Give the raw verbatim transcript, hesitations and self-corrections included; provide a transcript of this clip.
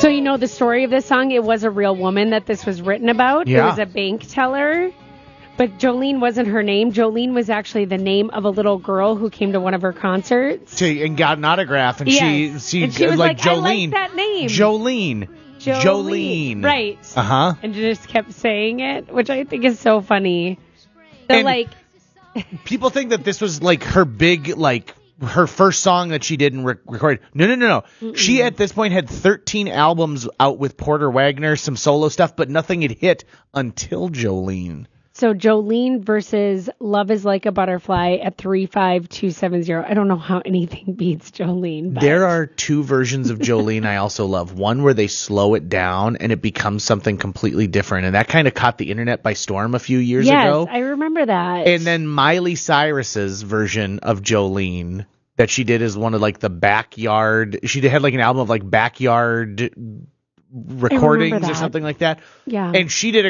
So you know the story of this song? It was a real woman that this was written about. Yeah. It was a bank teller. But Jolene wasn't her name. Jolene was actually the name of a little girl who came to one of her concerts. She, and got an autograph, and Yes. she, she, And she was like, Jolene. I like that name. Jolene. Jolene. Jolene. Right. Uh-huh. And just kept saying it, which I think is so funny. So, And like... people think that this was, like, her big, like, her first song that she did and re- recorded. No, no, no, no. Mm-mm. She, at this point, had thirteen albums out with Porter Wagoner, some solo stuff, but nothing had hit until Jolene. So Jolene versus Love is Like a Butterfly at three five two seven zero. I don't know how anything beats Jolene. But... There are two versions of Jolene I also love. One where they slow it down and it becomes something completely different. And that kind of caught the internet by storm a few years yes, ago. Yes, I remember that. And then Miley Cyrus's version of Jolene that she did is one of like the backyard. She had like an album of like backyard recordings or something like that. Yeah. And she did a